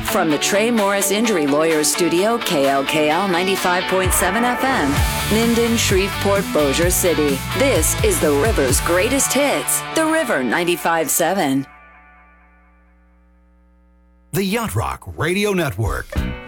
From the Trey Morris Injury Lawyers Studio, KLKL 95.7 FM, Minden, Shreveport, Bossier City. This is the River's greatest hits. The River 95.7. The Yacht Rock Radio Network.